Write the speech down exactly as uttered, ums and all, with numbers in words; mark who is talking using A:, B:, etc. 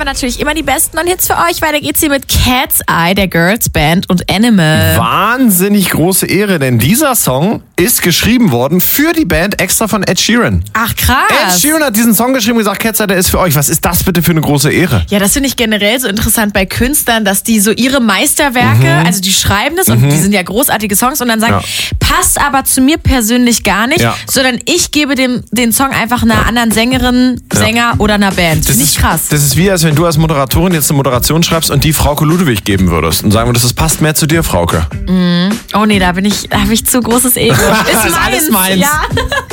A: wir natürlich immer die besten neuen Hits für euch. Weiter geht's hier mit Cat's Eye, der Girls Band und Animal.
B: Wahnsinnig große Ehre, denn dieser Song ist geschrieben worden für die Band extra von Ed Sheeran.
A: Ach krass.
B: Ed Sheeran hat diesen Song geschrieben und gesagt, Cat's Eye, der ist für euch. Was ist das bitte für eine große Ehre?
A: Ja, das finde ich generell so interessant bei Künstlern, dass die so ihre Meisterwerke, mhm. also die schreiben das mhm. und die sind ja großartige Songs und dann sagen, ja. passt aber zu mir persönlich gar nicht, ja. sondern ich gebe dem, den Song einfach einer ja. anderen Sängerin, Sänger ja. oder einer Band. Das ist krass.
B: Das ist wie, als wenn du als Moderatorin jetzt eine Moderation schreibst und die Frauke Ludewig geben würdest und sagen würdest, das passt mehr zu dir, Frauke.
A: Mhm. Oh nee, da bin ich, da habe ich zu großes Ego. Ist
B: meins. Alles meins.
A: Ja.